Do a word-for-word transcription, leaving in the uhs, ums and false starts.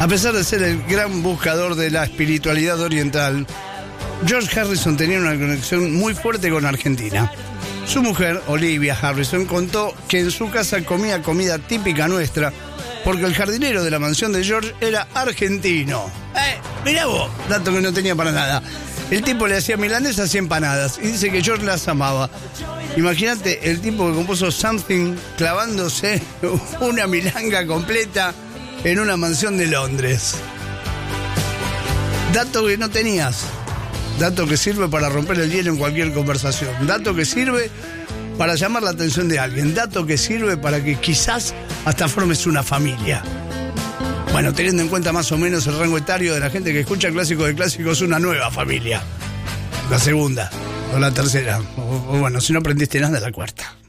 A pesar de ser el gran buscador de la espiritualidad oriental, George Harrison tenía una conexión muy fuerte con Argentina. Su mujer, Olivia Harrison, contó que en su casa comía comida típica nuestra porque el jardinero de la mansión de George era argentino. Eh, mirá vos, dato que no tenía para nada. El tipo le hacía milanesas y empanadas y dice que George las amaba. Imagínate el tipo que compuso Something clavándose una milanga completa en una mansión de Londres. Dato que no tenías. Dato que sirve para romper el hielo en cualquier conversación. Dato que sirve para llamar la atención de alguien. Dato que sirve para que quizás hasta formes una familia. Bueno, teniendo en cuenta más o menos el rango etario de la gente que escucha Clásicos de Clásicos, una nueva familia. La segunda, o la tercera. O, o bueno, si no aprendiste nada, la cuarta.